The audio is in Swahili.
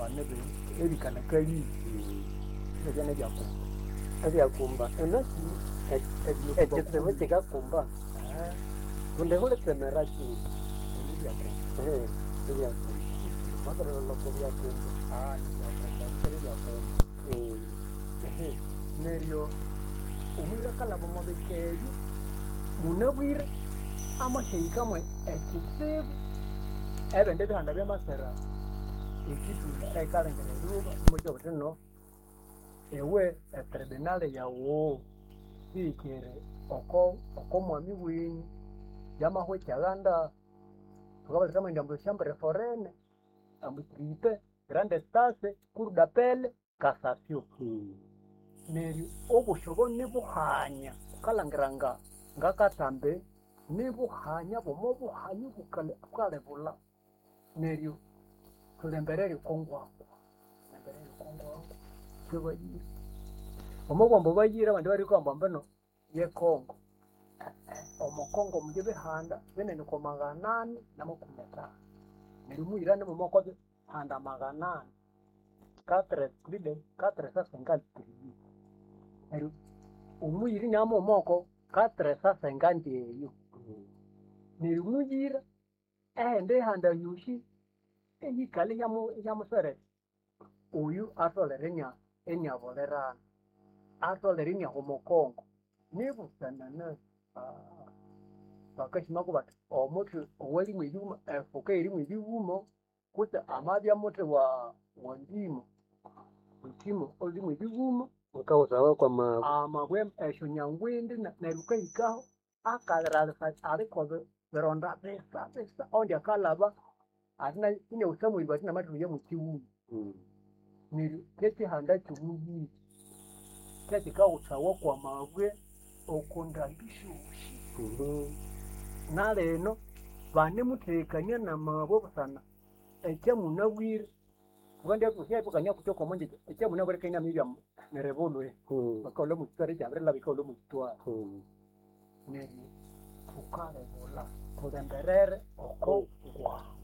nebe ebikana kali ebya byakumba ebyakumba enasi ekitsibu kikakumba kundi hulitsemera kii ebyakumba makareloko byakumba neryo omwira kalaba omubikeebi munabwire amashayikamwe ekitsibu ebindi bihanda byamasera ekitula ekalengera eruba mukyo butino ewe etribunale yawu sihikire oko mwami wenyu yamahwa ekyaganda tukabasitama indi ambu shambere forene ambu tripe grande stase cour d'appel cassation neryo obushobo nibuhanya bukalangiranga ngakatambe nibuhanya bwomobuhanya bukalebula neryo tulemberere kongwako kwebayire omobwambo bayire abandi bari kwamba mbeno yekongo omukongo muje bihanda binene kwa 850 neryo muyirane mumoko bihanda 800 450 neryo omuyiri nyamo omoko 450 eyo neryo muyira ehende ihanda yushi eyikale yamusere uyu atolere enyabolerana atolere enyaho mukongo nibusanana bakashimako bati omuthi owalimu ebyuma efuka erimu ebiwumo kutse amabya muthi wa ndimo utimo olimu ebiwumo ukawusawa kwa amabwe esyo nyangwindi neryo ukahikaho akalira aliko bironda bisa ondi akalaba atina inyawusamwiri bati namatiro yamukiwumo neryo kyekihanda kyomuyiri kyekikawusawa kwa mabwe okundambisyoshi naleno banemuthekania namabwe busana ekyamunabwire ukandyakusyaipukania kutyo komonje ekyamunabwire kainamibya nerebulwe bakaula mukitwara ekyabirila bikaula mukitwara neryo tukalebula tulemberere oko